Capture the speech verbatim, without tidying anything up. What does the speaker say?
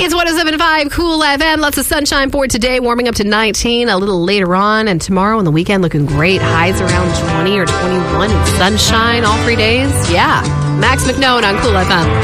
It's one oh seven point five Cool F M. Lots of sunshine for today, warming up to nineteen a little later on. And tomorrow and the weekend looking great. Highs around twenty or twenty-one and sunshine all three days. Yeah. Max McKnone on Cool F M.